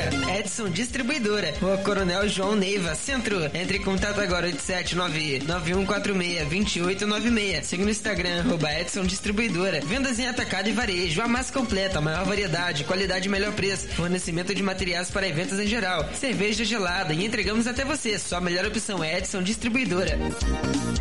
Bahia. Edson Distribuidora, Rua Coronel João Neiva, Centro. Entre em contato agora, 879-9146-2896. Siga no Instagram, @Edson Distribuidora. Vendas em atacado e varejo, a mais completa, a maior variedade, qualidade e melhor preço. Fornecimento de materiais para eventos em geral. Cerveja gelada e entregamos até você. Sua melhor opção é Edson Distribuidora.